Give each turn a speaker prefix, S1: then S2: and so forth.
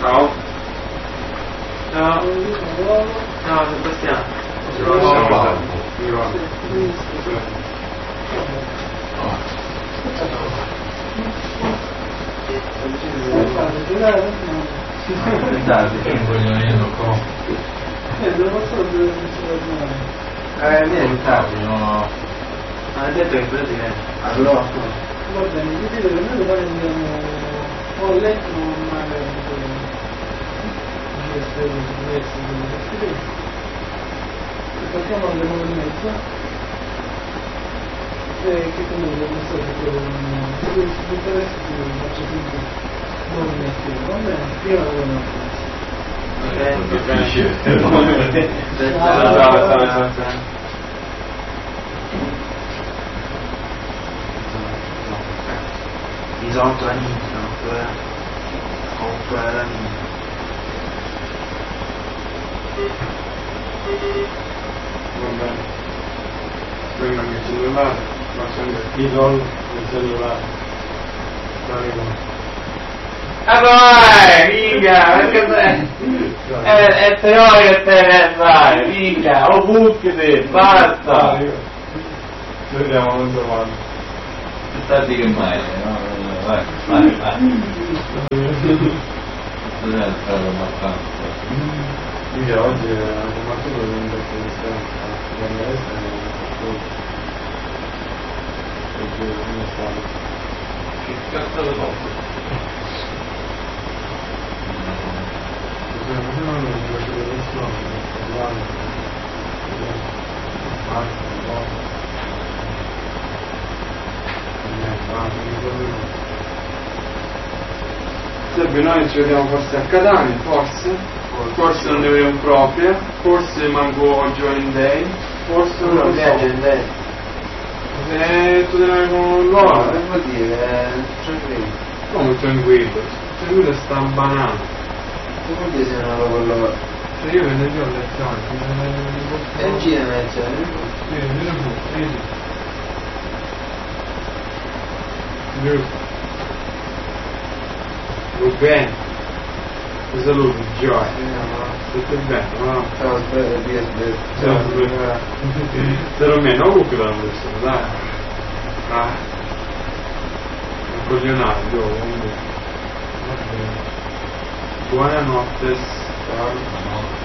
S1: Ciao. Ciao. Ciao Sebastiano.
S2: Ciao.
S1: Niente. Ha detto che quello ti viene.
S3: Allora, va bene, vi dico che noi domani andiamo o a letto o magari partiamo alle 9:30 e che comunque non so se quello ti interessa ti faccio sempre 9:30, va bene? Prima della notte.
S1: Risolto la minchia, comunque la minchia.
S2: Va bene. Prima il cellulare, facendo il titolo del cellulare.
S1: Vai, minchia, perché sei? È teoria che te ne vai, minchia, ovunque, basta.
S2: Vediamo non domani.
S4: Tardi che mai, no? Vai. Non è stato abbastanza.
S2: Io oggi ho combattuto con un professionista dell'estero perché non è stato.
S4: Che cazzo lo so?
S2: Non mi piace le persone, Serve, noi ci vediamo forse a Catania, forse non ne vediamo proprio, forse manco Join Day, forse non lo so. Se tu devi con loro,
S1: Che vuol dire? Tranquillo.
S2: come tranquillo? Tranquillo sta banana.
S1: Che vuol dire se non lo con loro?
S2: Cioè io venerdì ho letto anche,
S1: E il cinema c'è?
S2: Va bene, ti saluto, Gioia, tutto bene, no?
S1: Ciao, aspetta, via.
S2: Se non meno, comunque l'hanno messo, dai. Un coglionato, io comunque. Buonanotte, ciao.